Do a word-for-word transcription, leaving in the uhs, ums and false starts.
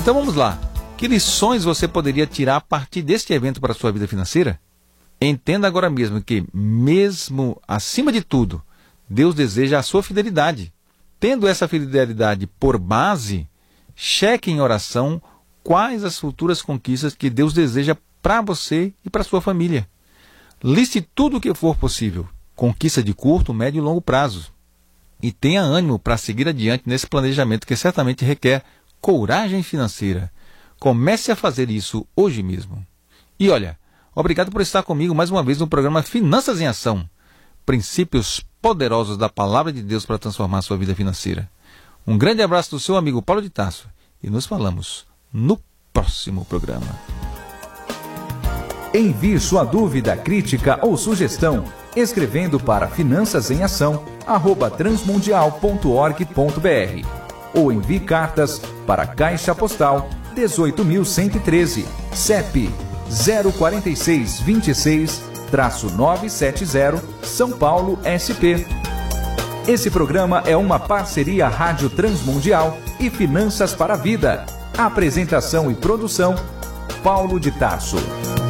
Então vamos lá. Que lições você poderia tirar a partir deste evento para a sua vida financeira? Entenda agora mesmo que, mesmo acima de tudo, Deus deseja a sua fidelidade. Tendo essa fidelidade por base, cheque em oração quais as futuras conquistas que Deus deseja para você e para sua família. Liste tudo o que for possível, conquista de curto, médio e longo prazo. E tenha ânimo para seguir adiante nesse planejamento que certamente requer coragem financeira. Comece a fazer isso hoje mesmo. E olha, obrigado por estar comigo mais uma vez no programa Finanças em Ação. Princípios poderosos da Palavra de Deus para transformar a sua vida financeira. Um grande abraço do seu amigo Paulo de Tarso. E nos falamos no próximo programa. Envie sua dúvida, crítica ou sugestão escrevendo para finanças em ação arroba transmundial ponto org ponto br ou envie cartas para Caixa Postal dezoito mil cento e treze, C E P zero quatro seis dois seis nove sete zero, São Paulo, S P. Esse programa é uma parceria Rádio Transmundial e Finanças para a Vida. Apresentação e produção, Paulo de Tarso.